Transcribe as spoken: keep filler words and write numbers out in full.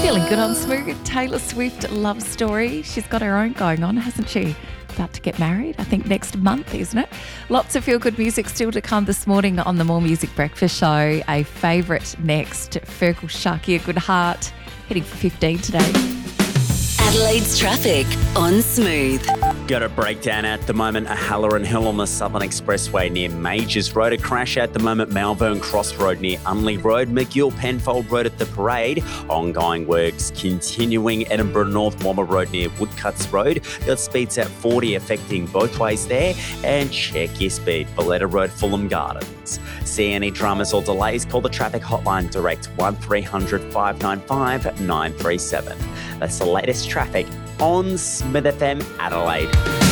Feeling good on Smooth. Taylor Swift love story. She's got her own going on, hasn't she? About to get married, I think next month, isn't it? Lots of feel-good music still to come this morning on the More Music Breakfast Show. A favourite next, Fergal Sharkey, A Good Heart, hitting for fifteen today. Adelaide's traffic on Smooth. Got a breakdown at the moment, a Halloran Hill on the Southern Expressway near Majors Road. A crash at the moment, Malvern Cross Road near Unley Road. McGill Penfold Road at the Parade. Ongoing works continuing. Edinburgh North Womber Road near Woodcuts Road. Got speeds at forty affecting both ways there. And check your speed. Valletta Road, Fulham Gardens. See any dramas or delays? Call the traffic hotline direct one three hundred five nine five nine three seven. That's the latest traffic on Smith F M Adelaide.